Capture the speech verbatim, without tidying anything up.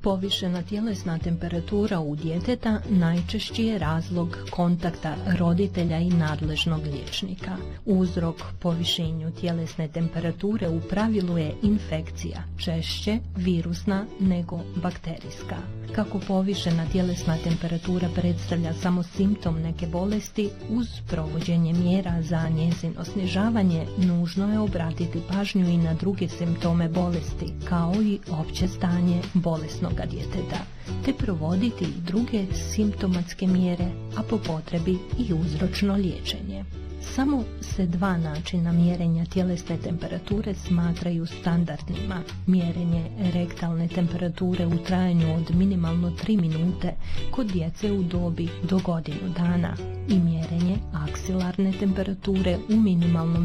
Povišena tjelesna temperatura u djeteta najčešći je razlog kontakta roditelja i nadležnog liječnika. Uzrok povišenju tjelesne temperature u pravilu je infekcija, češće virusna nego bakterijska. Kako povišena tjelesna temperatura predstavlja samo simptom neke bolesti, uz provođenje mjera za njezino snižavanje nužno je obratiti pažnju i na druge simptome bolesti, kao i opće stanje bolesnog djeteta, te provoditi i druge simptomatske mjere, a po potrebi i uzročno liječenje. Samo se dva načina mjerenja tjelesne temperature smatraju standardnima. Mjerenje rektalne temperature u trajanju od minimalno tri minute kod djece u dobi do godinu dana i mjerenje aksilarne temperature u minimalnom